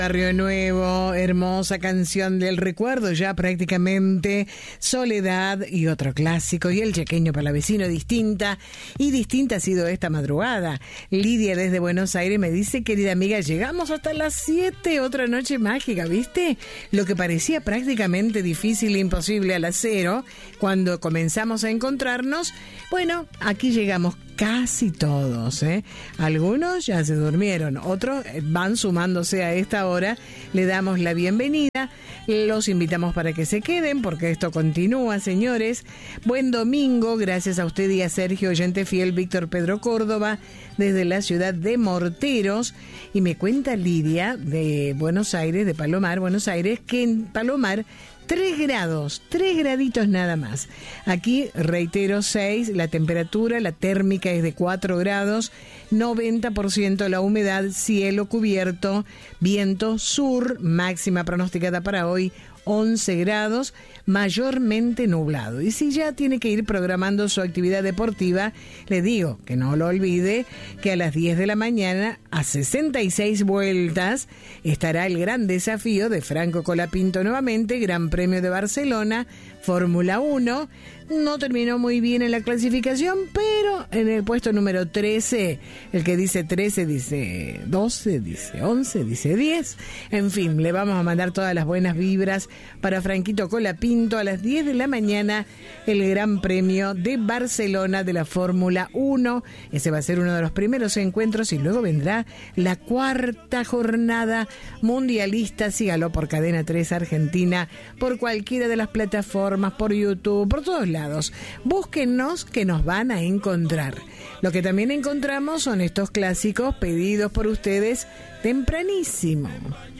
Barrio Nuevo, hermosa canción del recuerdo, ya prácticamente Soledad y otro clásico, y el chaqueño palavecino, distinta, y distinta ha sido esta madrugada. Lidia desde Buenos Aires me dice, querida amiga, llegamos hasta las 7, otra noche mágica, ¿viste? Lo que parecía prácticamente difícil e imposible a las 0, cuando comenzamos a encontrarnos, bueno, aquí llegamos casi todos, ¿eh? Algunos ya se durmieron, otros van sumándose a esta hora. Le damos la bienvenida, los invitamos para que se queden porque esto continúa, señores. Buen domingo, gracias a usted y a Sergio, oyente fiel, Víctor Pedro Córdoba, desde la ciudad de Morteros. Y me cuenta Lidia de Buenos Aires, de Palomar, Buenos Aires, que en Palomar 3 grados, 3 graditos nada más. Aquí, reitero, 6, la temperatura, la térmica es de 4 grados, 90% la humedad, cielo cubierto, viento sur, máxima pronosticada para hoy, 11 grados, mayormente nublado. Y si ya tiene que ir programando su actividad deportiva, le digo que no lo olvide, que a las 10 de la mañana, a 66 vueltas, estará el gran desafío de Franco Colapinto nuevamente, Gran Premio de Barcelona, Fórmula 1. No terminó muy bien en la clasificación, pero en el puesto número 13, el que dice 13 dice 12, dice 11, dice 10. En fin, le vamos a mandar todas las buenas vibras para Franquito Colapinto a las 10 de la mañana, el Gran Premio de Barcelona de la Fórmula 1. Ese va a ser uno de los primeros encuentros y luego vendrá la 4ª jornada mundialista. Sígalo por Cadena 3 Argentina, por cualquiera de las plataformas, por YouTube, por todos lados. Búsquennos que nos van a encontrar. Lo que también encontramos son estos clásicos pedidos por ustedes tempranísimo.